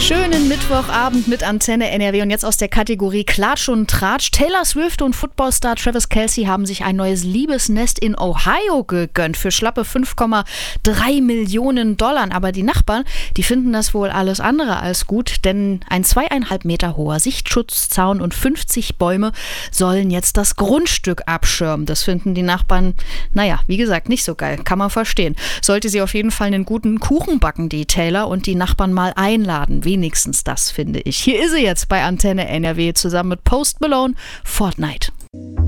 Schönen Mittwochabend mit Antenne NRW und jetzt aus der Kategorie Klatsch und Tratsch. Taylor Swift und Footballstar Travis Kelce haben sich ein neues Liebesnest in Ohio gegönnt für schlappe 5,3 Millionen $. Aber die Nachbarn, die finden das wohl alles andere als gut, denn ein 2,5 Meter hoher Sichtschutzzaun und 50 Bäume sollen jetzt das Grundstück abschirmen. Das finden die Nachbarn, naja, wie gesagt, nicht so geil, kann man verstehen. Sollte sie auf jeden Fall einen guten Kuchen backen, die Taylor, und die Nachbarn mal einladen. Wenigstens das, finde ich. Hier ist sie jetzt bei Antenne NRW zusammen mit Post Malone, Fortnite.